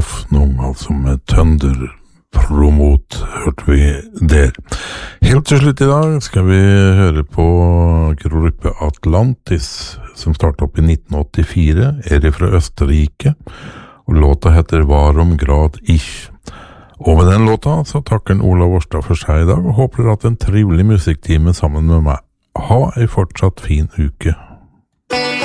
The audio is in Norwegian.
Hoffnung, altså med Tønderpromot, hørte vi der. Helt til slutt i dag skal vi høre på gruppe Atlantis, som startet opp i 1984, det fra Østerrike, og låta heter Varum grad ich. Og med den låta så takker Olav Årstad for seg i dag, og håper at en trivelig musikktime sammen med meg. Ha en fortsatt fin uke.